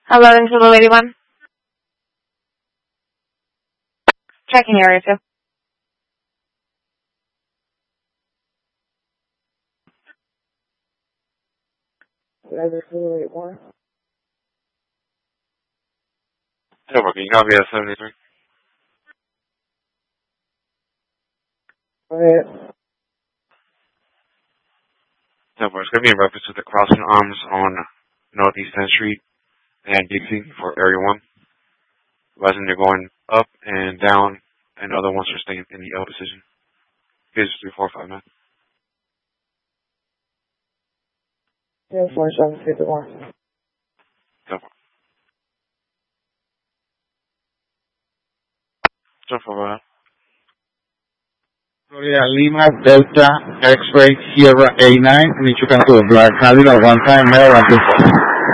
Hello, this is Lady One. Checking area 2. Level 281. Silver, can you copy that 73? Go ahead. Silver, it's going to be in reference to the crossing arms on Northeast 10th Street and Dixie for Area 1. Resident are going up and down, and other ones are staying in the L position. Here's 345, man. 104751. Silver. Silver, Florida Lima Delta X-Ray Sierra A9, Michoacán to Black Cadillac, one time Maryland.